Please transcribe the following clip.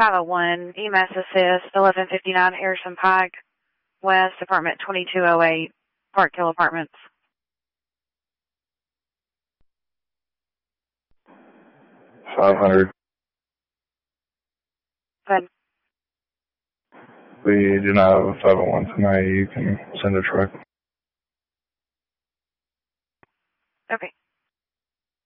501, EMS Assist, 1159 Harrison Pike, West, apartment 2208, Park Hill Apartments. 500. Go ahead. We do not have a 501 tonight. You can send a truck. Okay.